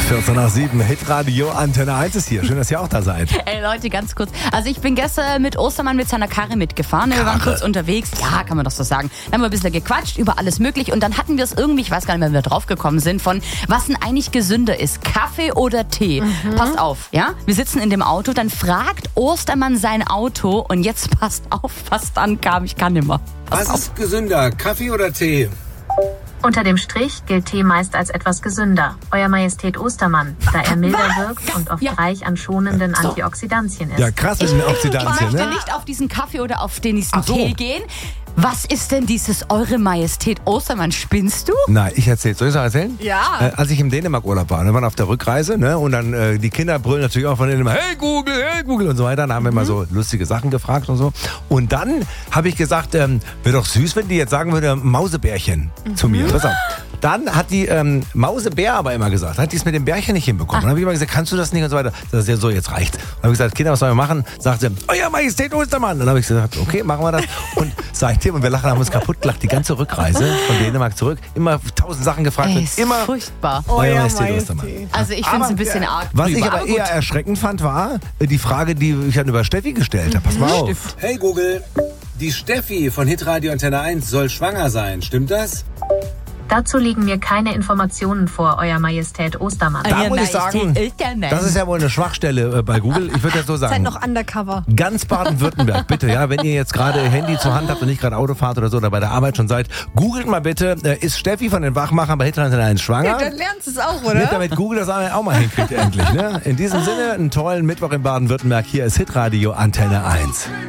7:14, Hitradio Antenne 1 ist hier. Schön, dass ihr auch da seid. Ey Leute, ganz kurz. Also ich bin gestern mit Ostermann mit seiner Karre mitgefahren. Wir waren kurz unterwegs. Ja, kann man doch so sagen. Dann haben wir ein bisschen gequatscht über alles mögliche. Und dann hatten wir es irgendwie, ich weiß gar nicht mehr, wie wir drauf gekommen sind, von was denn eigentlich gesünder ist. Kaffee oder Tee? Passt auf, ja? Wir sitzen in dem Auto, dann fragt Ostermann sein Auto und jetzt passt auf, was dann kam. Ich kann nimmer. Was ist gesünder, Kaffee oder Tee? Unter dem Strich gilt Tee meist als etwas gesünder. Euer Majestät Ostermann, da er milder wirkt und oft reich an schonenden Antioxidantien ist. Ja, krass mit den Ich Oxidantien, möchte ne? nicht auf diesen Kaffee oder auf den nächsten Ach so. Tee gehen. Was ist denn dieses Eure Majestät Ostermann? Spinnst du? Nein, ich erzähl's. Soll ich es noch erzählen? Ja. Als ich im Dänemark-Urlaub war, wir waren auf der Rückreise, ne? Und dann die Kinder brüllen natürlich auch von denen immer, hey Google und so weiter. Dann haben wir immer so lustige Sachen gefragt und so. Und dann habe ich gesagt, wäre doch süß, wenn die jetzt sagen würde, Mausebärchen zu mir. Pass auf. Dann hat die Mausebär aber immer gesagt, hat die es mit dem Bärchen nicht hinbekommen. Dann habe ich immer gesagt, kannst du das nicht und so weiter. Das ist ja so, jetzt reicht. Dann habe ich gesagt, Kinder, was sollen wir machen? Sagt sie, Euer Majestät Ostermann. Dann habe ich gesagt, okay, machen wir das. Und seitdem, und wir lachen, haben uns kaputt gelacht, die ganze Rückreise von Dänemark zurück. Immer 1000 Sachen gefragt. Ey, Und ist immer furchtbar. Euer Majestät Ostermann. Also ich finde es ein bisschen arg. Was ich drüber, aber eher erschreckend fand, war die Frage, die ich dann über Steffi gestellt habe. Pass mal auf. Hey Google, die Steffi von Hitradio Antenne 1 soll schwanger sein, stimmt das? Dazu liegen mir keine Informationen vor, Euer Majestät Ostermann. Da muss ich sagen, das ist ja wohl eine Schwachstelle bei Google. Ich würde das so sagen. Seid noch undercover. Ganz Baden-Württemberg, bitte, ja, wenn ihr jetzt gerade Handy zur Hand habt und nicht gerade Auto fahrt oder so oder bei der Arbeit schon seid, googelt mal bitte, ist Steffi von den Wachmachern bei Hitradio Antenne 1 schwanger? Ja, dann lernst du es auch, Nicht, oder? damit Google das auch mal hinkriegt endlich. Ne? In diesem Sinne, einen tollen Mittwoch in Baden-Württemberg. Hier ist Hitradio Antenne 1.